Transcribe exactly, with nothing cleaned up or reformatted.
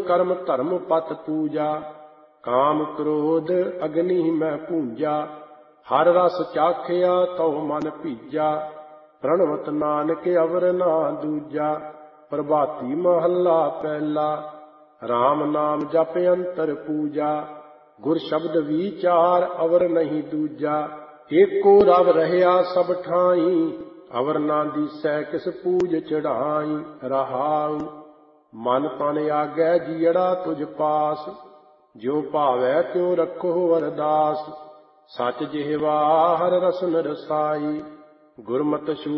ਕਰਮ ਧਰਮ ਪਤ ਪੂਜਾ। ਕਾਮ ਕ੍ਰੋਧ ਅਗਨੀ ਮੈਂ ਪੂੰਜਾ। ਹਰ ਰਸ ਚਾਖਿਆ ਤਉ ਮਨ ਭੀਜਾ। ਪ੍ਰਣਵਤ ਨਾਨਕ ਅਵਰ ਨਾ ਦੂਜਾ। ਪ੍ਰਭਾਤੀ ਮਹੱਲਾ ਪਹਿਲਾ। ਰਾਮ ਨਾਮ ਜਪ ਅੰਤਰ ਪੂਜਾ। ਗੁਰ ਸ਼ਬਦ ਵਿਚਾਰ ਅਵਰ ਨਹੀਂ ਦੂਜਾ। ਏਕੋ ਰਵ ਰਹਿਆ ਸਭ ਠਾਈ। ਅਵਰ ਨਾ ਦੀਸੈ ਕਿਸ ਪੂਜ ਚੜਾਈ। ਰਹਾਉ ਮਨ ਤਨ ਆਗੈ ਜੀਅੜਾ ਤੁਝ ਪਾਸ। ਜਿਉ ਭਾਵੈ ਤਿਉ ਰੱਖੋ ਅਰਦਾਸ। ਸਚ ਜਿਹਵਾ ਹਰ ਰਸਨ ਰਸਾਈ। ਗੁਰਮਤਿ ਛੂ